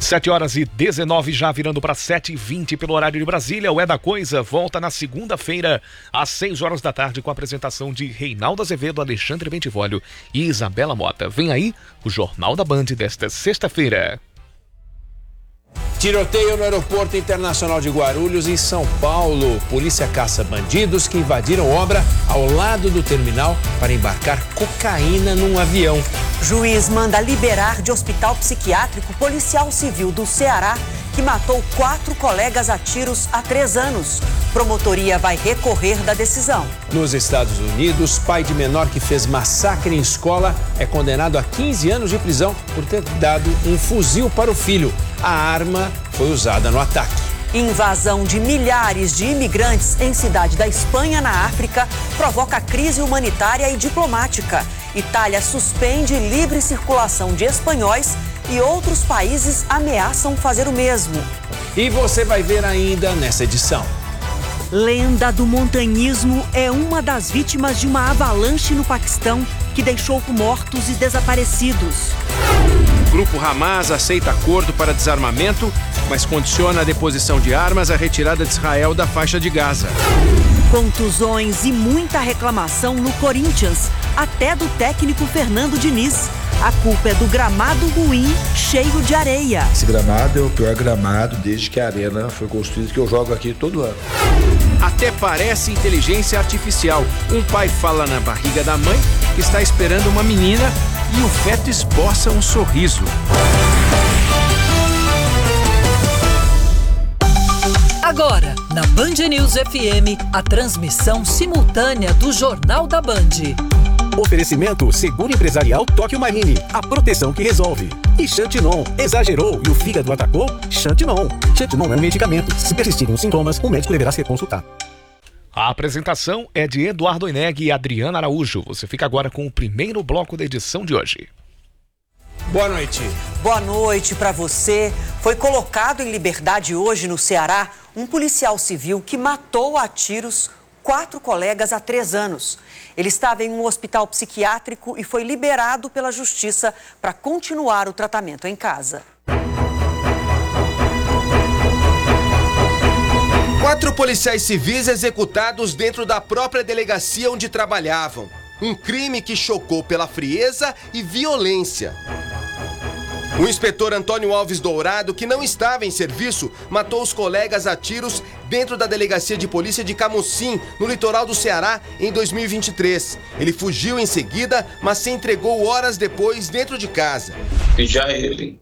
7h19, já virando para 7h20 pelo horário de Brasília. O É da Coisa volta na segunda-feira, às 6 da tarde, com a apresentação de Reinaldo Azevedo, Alexandre Bentivolio e Isabela Mota. Vem aí o Jornal da Band desta sexta-feira. Tiroteio no Aeroporto Internacional de Guarulhos, em São Paulo. Polícia caça bandidos que invadiram obra ao lado do terminal para embarcar cocaína num avião. Juiz manda liberar de hospital psiquiátrico policial civil do Ceará que matou 4 colegas a tiros há 3 anos. Promotoria vai recorrer da decisão. Nos Estados Unidos, pai de menor que fez massacre em escola é condenado a 15 anos de prisão por ter dado um fuzil para o filho. A arma foi usada no ataque. Invasão de milhares de imigrantes em cidade da Espanha, na África, provoca crise humanitária e diplomática. Itália suspende livre circulação de espanhóis e outros países ameaçam fazer o mesmo. E você vai ver ainda nessa edição. Lenda do montanhismo é uma das vítimas de uma avalanche no Paquistão que deixou mortos e desaparecidos. O grupo Hamas aceita acordo para desarmamento, mas condiciona a deposição de armas à retirada de Israel da faixa de Gaza. Contusões e muita reclamação no Corinthians, até do técnico Fernando Diniz. A culpa é do gramado ruim, cheio de areia. Esse gramado é o pior gramado desde que a arena foi construída, que eu jogo aqui todo ano. Até parece inteligência artificial. Um pai fala na barriga da mãe que está esperando uma menina e o feto esboça um sorriso. Agora, na Band News FM, a transmissão simultânea do Jornal da Band. Oferecimento Seguro Empresarial Tóquio Marine, a proteção que resolve. E Xantinon, exagerou e o fígado atacou? Xantinon. Xantinon é um medicamento. Se persistirem os sintomas, o médico deverá ser consultado. A apresentação é de Eduardo Eneg e Adriana Araújo. Você fica agora com o primeiro bloco da edição de hoje. Boa noite. Boa noite para você. Foi colocado em liberdade hoje no Ceará um policial civil que matou a tiros 4 colegas há 3 anos. Ele estava em um hospital psiquiátrico e foi liberado pela justiça para continuar o tratamento em casa. 4 policiais civis executados dentro da própria delegacia onde trabalhavam. Um crime que chocou pela frieza e violência. O inspetor Antônio Alves Dourado, que não estava em serviço, matou os colegas a tiros dentro da delegacia de polícia de Camocim, no litoral do Ceará, em 2023. Ele fugiu em seguida, mas se entregou horas depois dentro de casa. Pedi a ele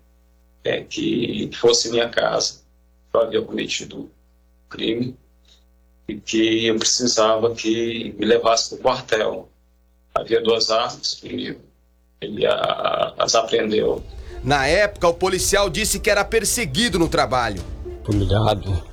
que fosse minha casa, que eu havia cometido crime e que eu precisava que me levasse para o quartel. Havia 2 armas que ele as apreendeu. Na época, o policial disse que era perseguido no trabalho. Humilhado,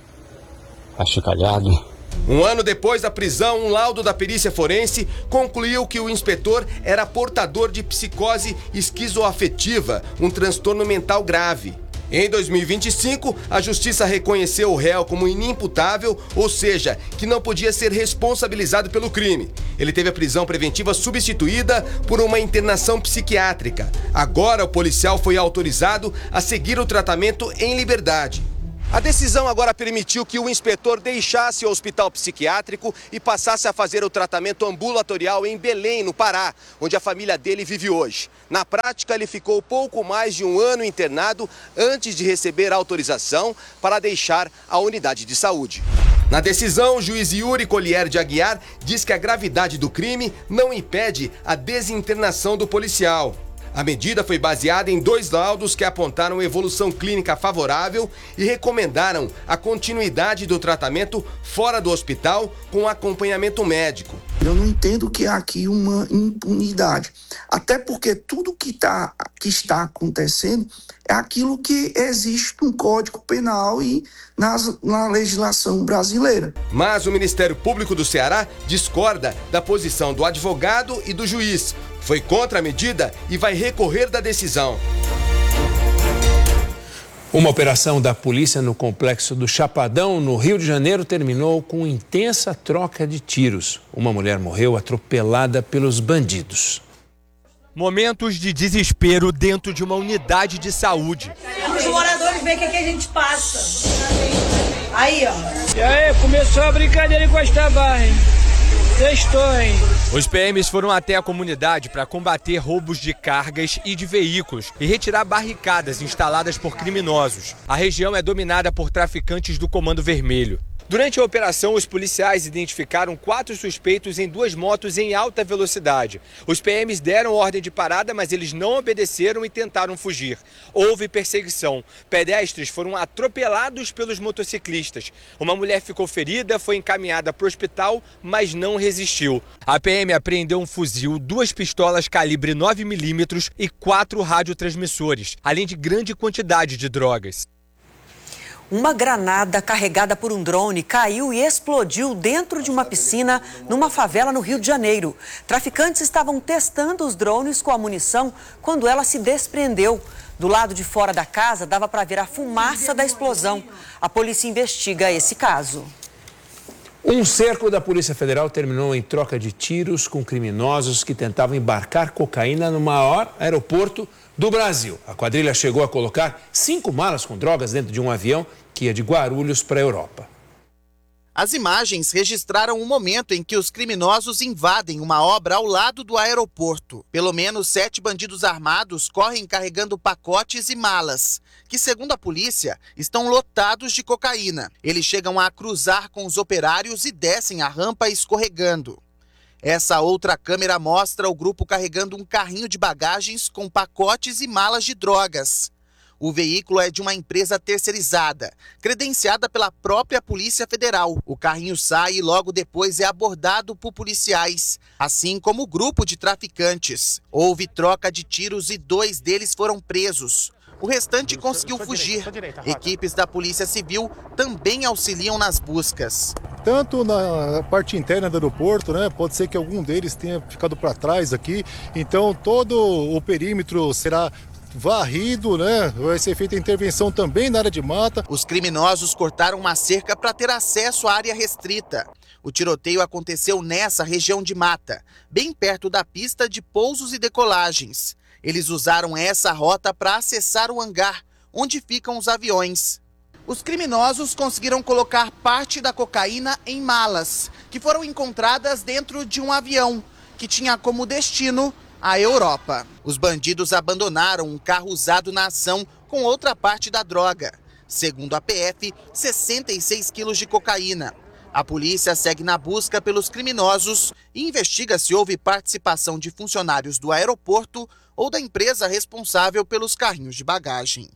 achicalhado. Um ano depois da prisão, um laudo da perícia forense concluiu que o inspetor era portador de psicose esquizoafetiva, um transtorno mental grave. Em 2025, a justiça reconheceu o réu como inimputável, ou seja, que não podia ser responsabilizado pelo crime. Ele teve a prisão preventiva substituída por uma internação psiquiátrica. Agora, o policial foi autorizado a seguir o tratamento em liberdade. A decisão agora permitiu que o inspetor deixasse o hospital psiquiátrico e passasse a fazer o tratamento ambulatorial em Belém, no Pará, onde a família dele vive hoje. Na prática, ele ficou pouco mais de 1 ano internado antes de receber a autorização para deixar a unidade de saúde. Na decisão, o juiz Yuri Collier de Aguiar diz que a gravidade do crime não impede a desinternação do policial. A medida foi baseada em 2 laudos que apontaram evolução clínica favorável e recomendaram a continuidade do tratamento fora do hospital com acompanhamento médico. Eu não entendo que há aqui uma impunidade, até porque tudo que está acontecendo é aquilo que existe no Código Penal e na legislação brasileira. Mas o Ministério Público do Ceará discorda da posição do advogado e do juiz. Foi contra a medida e vai recorrer da decisão. Uma operação da polícia no complexo do Chapadão, no Rio de Janeiro, terminou com intensa troca de tiros. Uma mulher morreu atropelada pelos bandidos. Momentos de desespero dentro de uma unidade de saúde. Os moradores veem o que a gente passa. Aí, ó. E aí, começou a brincadeira com esta barra, hein? Sextou, hein? Os PMs foram até a comunidade para combater roubos de cargas e de veículos e retirar barricadas instaladas por criminosos. A região é dominada por traficantes do Comando Vermelho. Durante a operação, os policiais identificaram 4 suspeitos em 2 motos em alta velocidade. Os PMs deram ordem de parada, mas eles não obedeceram e tentaram fugir. Houve perseguição. Pedestres foram atropelados pelos motociclistas. Uma mulher ficou ferida, foi encaminhada para o hospital, mas não resistiu. A PM apreendeu um fuzil, 2 pistolas calibre 9mm e 4 radiotransmissores, além de grande quantidade de drogas. Uma granada carregada por um drone caiu e explodiu dentro de uma piscina numa favela no Rio de Janeiro. Traficantes estavam testando os drones com a munição quando ela se desprendeu. Do lado de fora da casa dava para ver a fumaça da explosão. A polícia investiga esse caso. Um cerco da Polícia Federal terminou em troca de tiros com criminosos que tentavam embarcar cocaína no maior aeroporto do Brasil. A quadrilha chegou a colocar 5 malas com drogas dentro de um avião que ia de Guarulhos para a Europa. As imagens registraram o momento em que os criminosos invadem uma obra ao lado do aeroporto. Pelo menos 7 bandidos armados correm carregando pacotes e malas, que, segundo a polícia, estão lotados de cocaína. Eles chegam a cruzar com os operários e descem a rampa escorregando. Essa outra câmera mostra o grupo carregando um carrinho de bagagens com pacotes e malas de drogas. O veículo é de uma empresa terceirizada, credenciada pela própria Polícia Federal. O carrinho sai e logo depois é abordado por policiais, assim como o grupo de traficantes. Houve troca de tiros e 2 deles foram presos. O restante conseguiu fugir. Equipes da Polícia Civil também auxiliam nas buscas. Tanto na parte interna do aeroporto, né? Pode ser que algum deles tenha ficado para trás aqui. Então todo o perímetro será varrido, né? Vai ser feita intervenção também na área de mata. Os criminosos cortaram uma cerca para ter acesso à área restrita. O tiroteio aconteceu nessa região de mata, bem perto da pista de pousos e decolagens. Eles usaram essa rota para acessar o hangar, onde ficam os aviões. Os criminosos conseguiram colocar parte da cocaína em malas, que foram encontradas dentro de um avião, que tinha como destino a Europa. Os bandidos abandonaram um carro usado na ação com outra parte da droga. Segundo a PF, 66 quilos de cocaína. A polícia segue na busca pelos criminosos e investiga se houve participação de funcionários do aeroporto ou da empresa responsável pelos carrinhos de bagagem.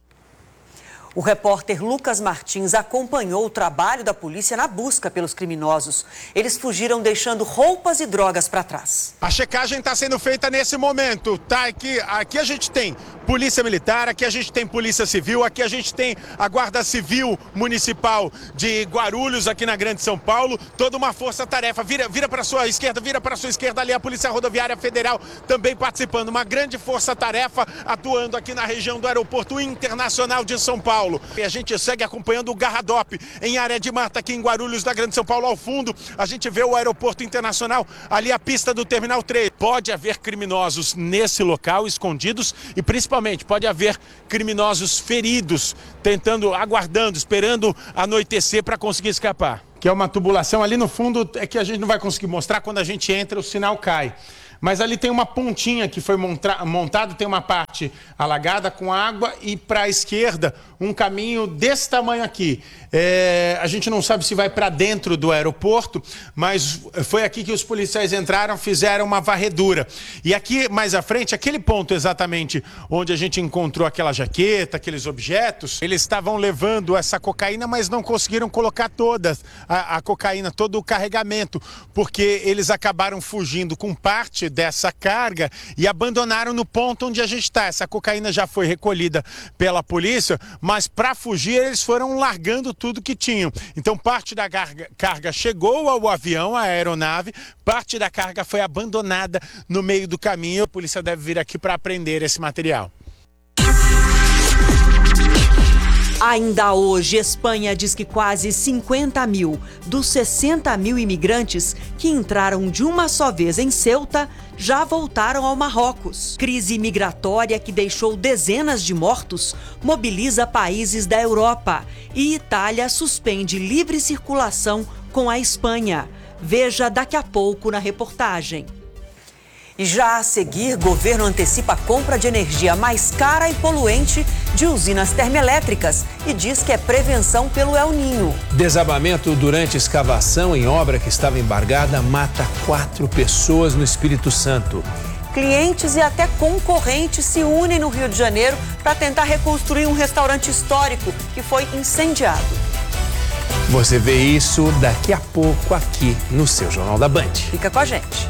O repórter Lucas Martins acompanhou o trabalho da polícia na busca pelos criminosos. Eles fugiram deixando roupas e drogas para trás. A checagem está sendo feita nesse momento, tá? Aqui a gente tem Polícia Militar, aqui a gente tem Polícia Civil, aqui a gente tem a Guarda Civil Municipal de Guarulhos, aqui na Grande São Paulo. Toda uma força-tarefa. Vira para sua esquerda ali a Polícia Rodoviária Federal também participando. Uma grande força-tarefa atuando aqui na região do Aeroporto Internacional de São Paulo. E a gente segue acompanhando o Garradop em área de mata aqui em Guarulhos, da Grande São Paulo. Ao fundo, a gente vê o Aeroporto Internacional, ali a pista do Terminal 3. Pode haver criminosos nesse local, escondidos, e principalmente pode haver criminosos feridos, aguardando, esperando anoitecer para conseguir escapar. Que é uma tubulação ali no fundo, é que a gente não vai conseguir mostrar, quando a gente entra o sinal cai. Mas ali tem uma pontinha que foi montada, tem uma parte alagada com água e para a esquerda um caminho desse tamanho aqui. A gente não sabe se vai para dentro do aeroporto, mas foi aqui que os policiais entraram, fizeram uma varredura. E aqui mais à frente, aquele ponto exatamente onde a gente encontrou aquela jaqueta, aqueles objetos, eles estavam levando essa cocaína, mas não conseguiram colocar toda a cocaína, todo o carregamento, porque eles acabaram fugindo com parte dessa carga e abandonaram no ponto onde a gente está. Essa cocaína já foi recolhida pela polícia, mas para fugir eles foram largando tudo que tinham. Então parte da carga chegou ao avião, à aeronave, parte da carga foi abandonada no meio do caminho. A polícia deve vir aqui para apreender esse material. Ainda hoje, Espanha diz que quase 50 mil dos 60 mil imigrantes que entraram de uma só vez em Ceuta já voltaram ao Marrocos. Crise migratória que deixou dezenas de mortos mobiliza países da Europa e Itália suspende livre circulação com a Espanha. Veja daqui a pouco na reportagem. E já a seguir, governo antecipa a compra de energia mais cara e poluente de usinas termoelétricas e diz que é prevenção pelo El Niño. Desabamento durante escavação em obra que estava embargada mata 4 pessoas no Espírito Santo. Clientes e até concorrentes se unem no Rio de Janeiro para tentar reconstruir um restaurante histórico que foi incendiado. Você vê isso daqui a pouco aqui no seu Jornal da Band. Fica com a gente.